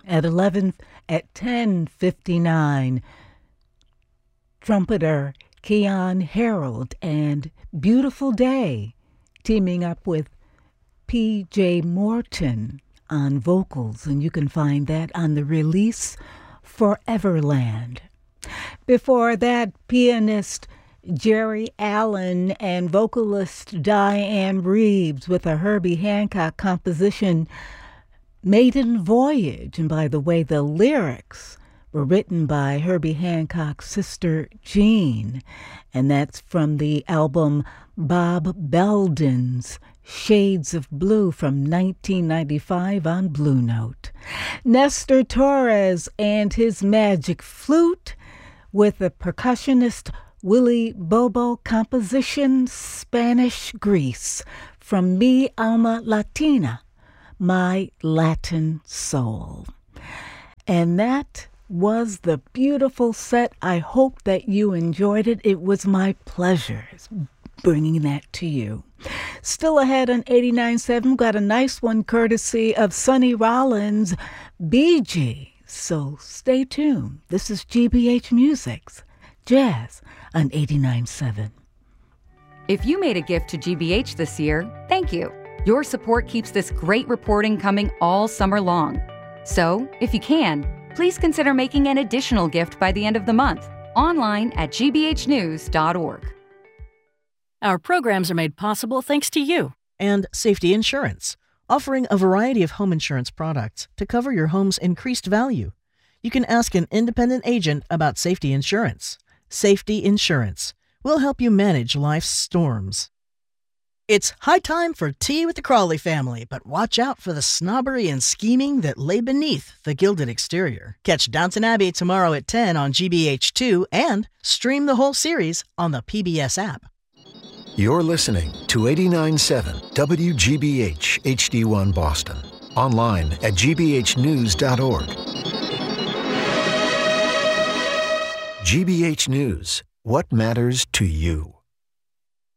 At 10:59, trumpeter Keon Harold and Beautiful Day teaming up with P.J. Morton on vocals, and you can find that on the release Foreverland. Before that, pianist Jerry Allen and vocalist Diane Reeves with a Herbie Hancock composition, Maiden Voyage. And by the way, the lyrics were written by Herbie Hancock's sister Jean, and that's from the album Bob Belden's Shades of Blue from 1995 on Blue Note. Nestor Torres and his Magic Flute with the percussionist Willie Bobo composition Spanish Grease from Mi Alma Latina, My Latin Soul. And that was the beautiful set. I hope that you enjoyed it. It was my pleasure bringing that to you. Still ahead on 89.7, got a nice one courtesy of Sonny Rollins, BG. So stay tuned. This is GBH Music's Jazz on 89.7. If you made a gift to GBH this year, thank you. Your support keeps this great reporting coming all summer long. So, if you can, please consider making an additional gift by the end of the month, online at gbhnews.org. Our programs are made possible thanks to you. And Safety Insurance, offering a variety of home insurance products to cover your home's increased value. You can ask an independent agent about Safety Insurance. Safety Insurance will help you manage life's storms. It's high time for tea with the Crawley family, but watch out for the snobbery and scheming that lay beneath the gilded exterior. Catch Downton Abbey tomorrow at 10 on GBH2 and stream the whole series on the PBS app. You're listening to 89.7 WGBH HD1 Boston. Online at gbhnews.org. GBH News. What matters to you?